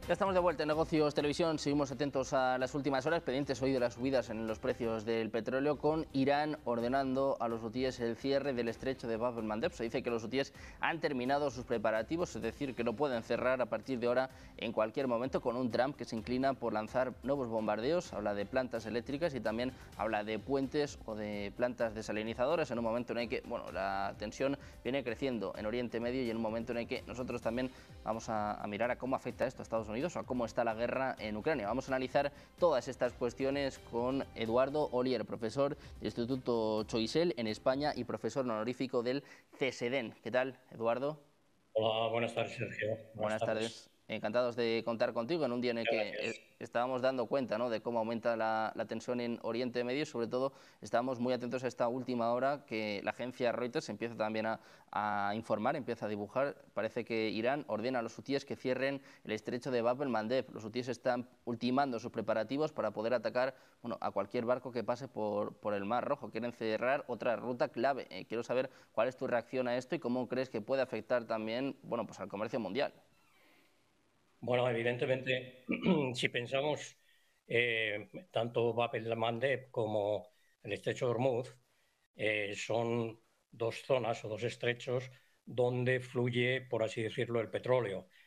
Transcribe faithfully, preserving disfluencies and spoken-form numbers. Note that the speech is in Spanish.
Ya estamos de vuelta en Negocios Televisión. Seguimos atentos a las últimas horas, pendientes hoy de las subidas en los precios del petróleo, con Irán ordenando a los hutíes el cierre del estrecho de Bab el-Mandeb. Se dice que los hutíes han terminado sus preparativos, es decir, que lo pueden cerrar a partir de ahora en cualquier momento, con un Trump que se inclina por lanzar nuevos bombardeos. Habla de plantas eléctricas y también habla de puentes o de plantas desalinizadoras en un momento en el que, bueno, la tensión viene creciendo en Oriente Medio y en un momento en el que nosotros también vamos a, a mirar a cómo afecta esto a Estados Unidos, o a cómo está la guerra en Ucrania. Vamos a analizar todas estas cuestiones con Eduardo Olier, profesor del Instituto Choiseul en España y profesor honorífico del CESEDEN. ¿Qué tal, Eduardo? Hola, buenas tardes, Sergio. Buenas Buenas tardes. tardes. Encantados de contar contigo en un día en el Muchas que gracias. eh, estábamos dando cuenta, ¿no?, de cómo aumenta la, la tensión en Oriente Medio y, sobre todo, estábamos muy atentos a esta última hora que la agencia Reuters empieza también a, a informar, empieza a dibujar. Parece que Irán ordena a los hutíes que cierren el estrecho de Bab el-Mandeb. Los hutíes están ultimando sus preparativos para poder atacar, bueno, a cualquier barco que pase por, por el Mar Rojo. Quieren cerrar otra ruta clave. Eh, quiero saber cuál es tu reacción a esto y cómo crees que puede afectar también, bueno, pues al comercio mundial. Bueno, evidentemente, si pensamos eh, tanto Bab el-Mandeb como el estrecho de Hormuz, eh, son dos zonas o dos estrechos donde fluye, por así decirlo, el petróleo.